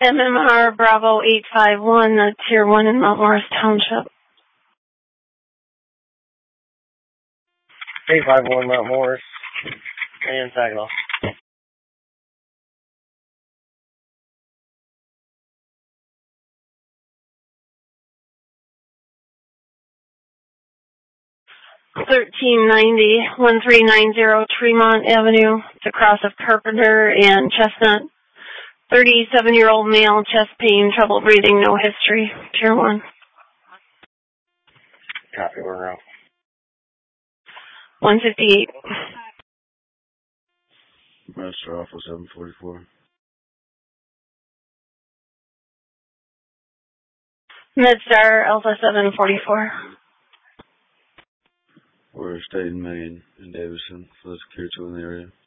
MMR Bravo 851, Tier 1 in Mount Morris Township. 851 Mount Morris and Saginaw. $1390 Tremont Avenue. It's across of Carpenter and Chestnut. 37-year-old male, chest pain, trouble breathing, no history. Tier 1. Copy, we're out. 158. Master Alpha 744. MedStar Alpha 744. We're staying in Maine in Davison for the security in the area.